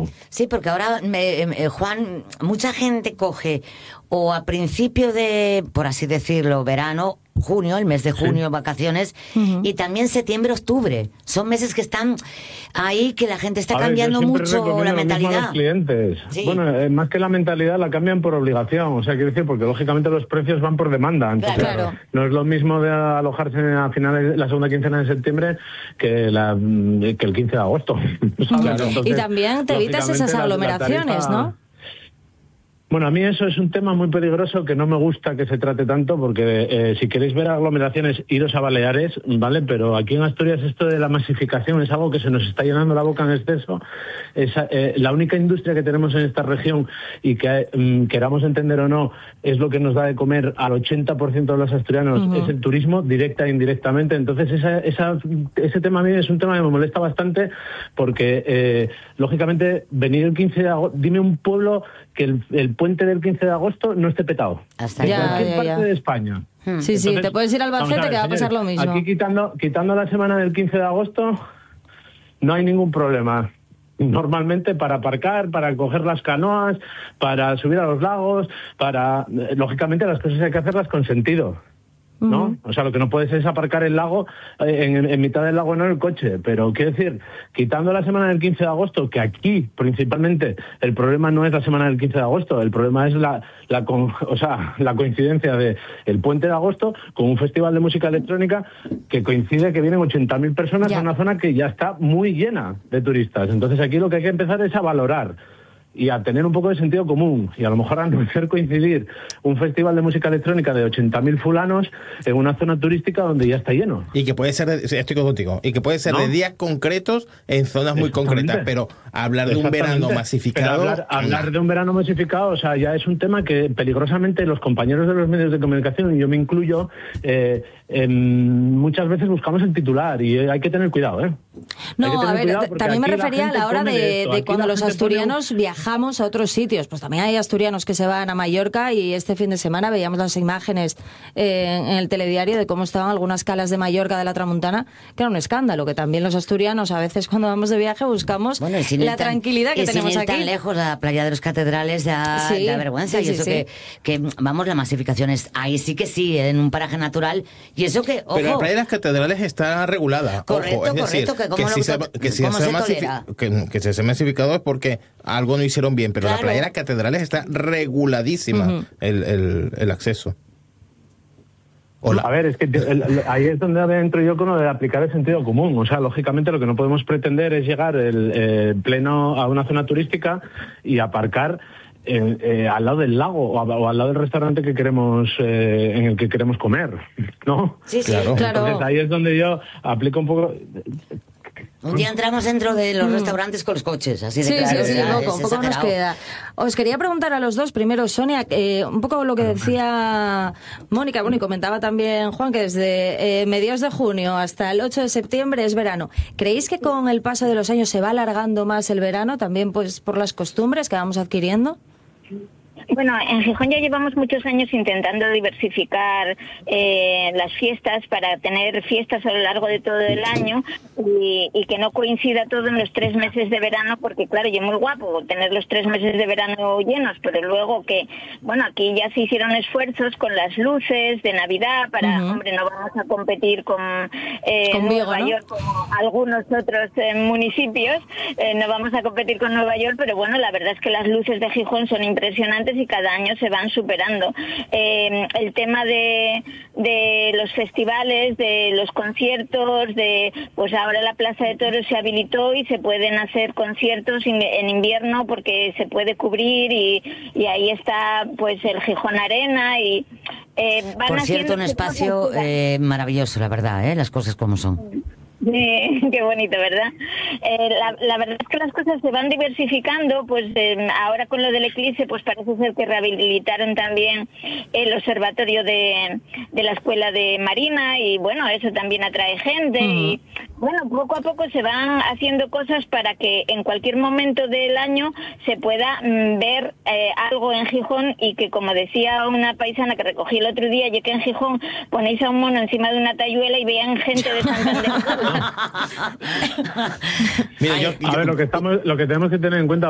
verano. Sí, porque ahora, Juan, mucha gente coge o a principio de, por así decirlo, verano, junio, el mes de junio, vacaciones, y también septiembre, octubre. Son meses que están ahí, que la gente está cambiando mucho la mentalidad. A los clientes. Sí. Bueno, más que la mentalidad, la cambian por obligación. O sea, quiero decir, porque lógicamente los precios van por demanda. Entonces, claro. No es lo mismo de alojarse a finales, la segunda quincena de septiembre que el 15 de agosto. Claro. Entonces, y también te evitas esas aglomeraciones, ¿no? Bueno, a mí eso es un tema muy peligroso que no me gusta que se trate tanto porque si queréis ver aglomeraciones, iros a Baleares, ¿vale? Pero aquí en Asturias esto de la masificación es algo que se nos está llenando la boca en exceso. La única industria que tenemos en esta región y que queramos entender o no, es lo que nos da de comer al 80% de los asturianos, es el turismo, directa e indirectamente. Entonces ese tema a mí es un tema que me molesta bastante porque, lógicamente, venir el 15 de agosto, dime un pueblo que el puente del 15 de agosto no esté petado. Hasta en cualquier parte de España. Sí, sí, te puedes ir al Albacete que va a pasar lo mismo. Aquí quitando la semana del 15 de agosto no hay ningún problema. Normalmente para aparcar, para coger las canoas, para subir a los lagos, lógicamente las cosas hay que hacerlas con sentido, ¿no? O sea, lo que no puedes es aparcar el lago en mitad del lago, no en el coche. Pero quiero decir, quitando la semana del 15 de agosto, que aquí principalmente el problema no es la semana del 15 de agosto, el problema es la coincidencia de el puente de agosto con un festival de música electrónica que coincide que vienen 80.000 personas a una zona que ya está muy llena de turistas. Entonces aquí lo que hay que empezar es a valorar y a tener un poco de sentido común, y a lo mejor a no hacer coincidir un festival de música electrónica de 80.000 fulanos en una zona turística donde ya está lleno. Y que puede ser, estoy contigo, y que puede ser de días concretos en zonas muy concretas, pero hablar de un verano masificado... Pero hablar de un verano masificado, o sea, ya es un tema que peligrosamente los compañeros de los medios de comunicación, y yo me incluyo, muchas veces buscamos el titular, y hay que tener cuidado, ¿eh? No, a ver, también me refería a la hora de cuando los asturianos viajamos a otros sitios. Pues también hay asturianos que se van a Mallorca, y este fin de semana veíamos las imágenes en el telediario de cómo estaban algunas calas de Mallorca de la Tramuntana, que era un escándalo, que también los asturianos a veces cuando vamos de viaje buscamos la tranquilidad que tenemos aquí. Tan lejos, a Playa de los Catedrales da vergüenza, y eso que vamos, la masificación es ahí sí, en un paraje natural, y eso que, ojo... Pero la Playa de las Catedrales está regulada. Correcto, ojo, es decir, que si se ha masificado es porque algo no hicieron bien, pero la Playa de las Catedrales está reguladísima el acceso. A ver, es que ahí es donde entro yo con lo de aplicar el sentido común. O sea, lógicamente lo que no podemos pretender es llegar pleno a una zona turística y aparcar al lado del lago o al lado del restaurante que queremos en el que queremos comer, ¿no? Sí, claro. Entonces ahí es donde yo aplico un poco... Un día entramos dentro de los restaurantes con los coches, así de claro. Sí, un poco nos queda. Os quería preguntar a los dos, primero, Sonia, un poco lo que decía Mónica, bueno, y comentaba también Juan, que desde mediados de junio hasta el 8 de septiembre es verano. ¿Creéis que con el paso de los años se va alargando más el verano, también pues por las costumbres que vamos adquiriendo? Bueno, en Gijón ya llevamos muchos años intentando diversificar las fiestas para tener fiestas a lo largo de todo el año y que no coincida todo en los 3 meses de verano, porque claro, y es muy guapo tener los 3 meses de verano llenos, pero luego que, bueno, aquí ya se hicieron esfuerzos con las luces de Navidad para, hombre, no vamos a competir con Nueva York como algunos otros municipios, no vamos a competir con Nueva York, pero bueno, la verdad es que las luces de Gijón son impresionantes y cada año se van superando. El tema de los festivales, de los conciertos, pues ahora la Plaza de Toros se habilitó y se pueden hacer conciertos en invierno porque se puede cubrir y ahí está pues el Gijón Arena y por cierto, un espacio maravilloso, la verdad, las cosas como son. Qué bonito, ¿verdad? La verdad es que las cosas se van diversificando, pues ahora con lo del eclipse, pues parece ser que rehabilitaron también el observatorio de la Escuela de Marina y bueno, eso también atrae gente y bueno, poco a poco se van haciendo cosas para que en cualquier momento del año se pueda ver algo en Gijón y que, como decía una paisana que recogí el otro día, ya que en Gijón ponéis a un mono encima de una tayuela y vean gente de Santander. Mira, a ver, lo que tenemos que tener en cuenta